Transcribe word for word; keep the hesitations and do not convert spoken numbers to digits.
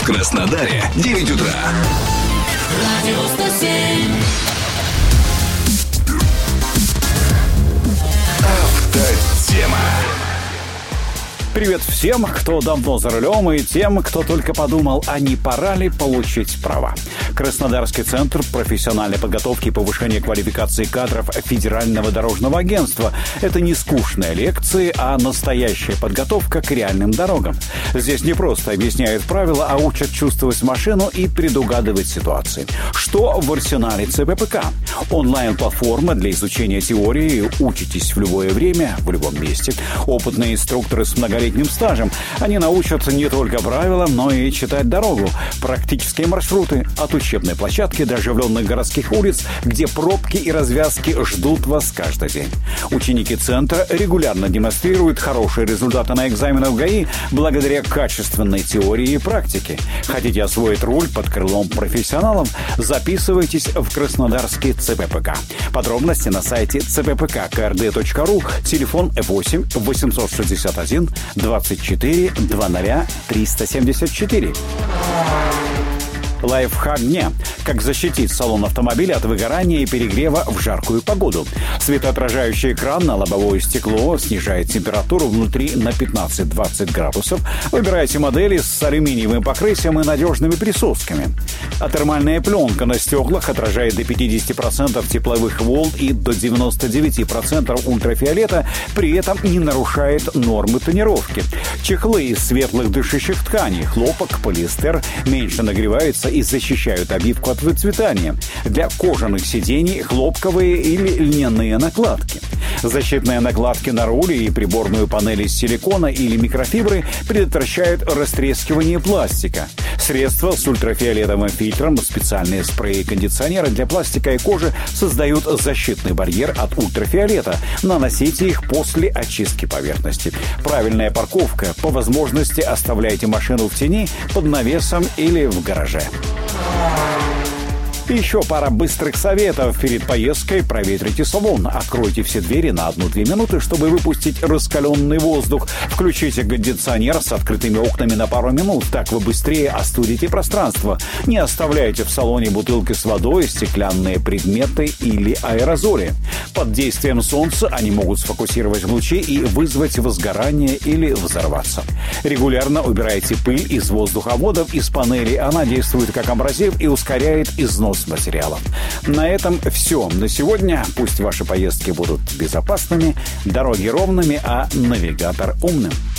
В Краснодаре девять утра. Радио сто семь. Автотема. Привет всем, кто давно за рулем, и тем, кто только подумал, а не пора ли получить права. Краснодарский центр профессиональной подготовки и повышения квалификации кадров Федерального дорожного агентства. Это не скучные лекции, а настоящая подготовка к реальным дорогам. Здесь не просто объясняют правила, а учат чувствовать машину и предугадывать ситуации. Что в арсенале ЦППК? Онлайн-платформа для изучения теории. Учитесь в любое время, в любом месте. Опытные инструкторы с многолетним стажем. Они научат не только правилам, но и читать дорогу. Практические маршруты от учебной площадки до оживленных городских улиц, где пробки и развязки ждут вас каждый день. Ученики центра регулярно демонстрируют хорошие результаты на экзаменах в ГАИ благодаря качественной теории и практике. Хотите освоить руль под крылом профессионалов? Записывайтесь в Краснодарский ЦППК. Подробности на сайте цэ пэ пэ ка ка эр дэ точка ру, телефон восемь восемьсот шестьдесят один двадцать четыре двадцать триста семьдесят четыре. Лайфхак дня. Как защитить салон автомобиля от выгорания и перегрева в жаркую погоду. Светоотражающий экран на лобовое стекло снижает температуру внутри на пятнадцать-двадцать градусов. Выбирайте модели с алюминиевым покрытием и надежными присосками. А термальная пленка на стеклах отражает до пятьдесят процентов тепловых волн и до девяносто девять процентов ультрафиолета, при этом не нарушает нормы тонировки. Чехлы из светлых дышащих тканей, хлопок, полиэстер меньше нагреваются и защищают обивку от выцветания. Для кожаных сидений хлопковые или льняные накладки. Защитные накладки на руле и приборную панель из силикона или микрофибры предотвращают растрескивание пластика. Средства с ультрафиолетовым фильтром, специальные спреи и кондиционеры для пластика и кожи создают защитный барьер от ультрафиолета. Наносите их после очистки поверхности. Правильная парковка. По возможности оставляйте машину в тени, под навесом или в гараже. И еще пара быстрых советов. Перед поездкой проветрите салон. Откройте все двери на одну-две минуты, чтобы выпустить раскаленный воздух. Включите кондиционер с открытыми окнами на пару минут. Так вы быстрее остудите пространство. Не оставляйте в салоне бутылки с водой, стеклянные предметы или аэрозоли. Под действием солнца они могут сфокусировать лучи и вызвать возгорание или взорваться. Регулярно убирайте пыль из воздуховодов из панели. Она действует как абразив и ускоряет износ материалов. На этом все на сегодня. Пусть ваши поездки будут безопасными, дороги ровными, а навигатор умным.